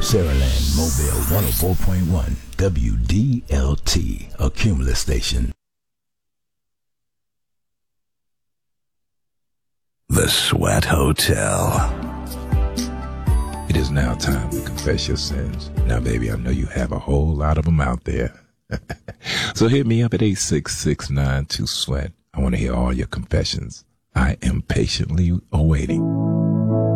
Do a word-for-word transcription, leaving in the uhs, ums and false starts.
Saraland Mobile one oh four point one W D L T, a Cumulus station. The Sweat Hotel. It is now time to confess your sins. Now, baby, I know you have a whole lot of them out there. So hit me up at eight six six nine two sweat. I want to hear all your confessions. I am patiently awaiting.